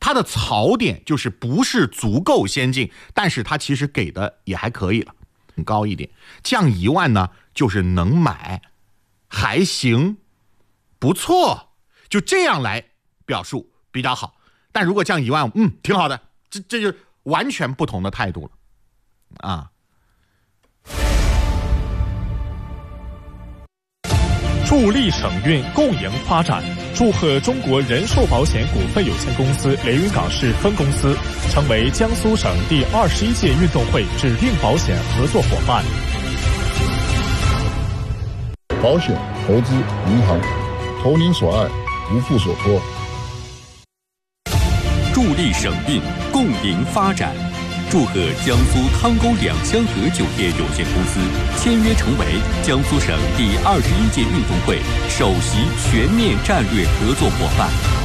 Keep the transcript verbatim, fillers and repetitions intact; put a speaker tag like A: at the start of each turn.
A: 它的槽点就是不是足够先进，但是它其实给的也还可以了，很高一点。降一万呢，就是能买，还行，不错，就这样来表述比较好。但如果降一万，嗯，挺好的，这这就完全不同的态度了啊。
B: 助力省运共赢发展，祝贺中国人寿保险股份有限公司连云港市分公司成为江苏省第二十一届运动会指定保险合作伙伴。
C: 保险、投资、银行，投您所爱，无负所托。
D: 助力省运共赢发展，祝贺江苏汤沟两香阁酒店有限公司签约成为江苏省第二十一届运动会首席全面战略合作伙伴。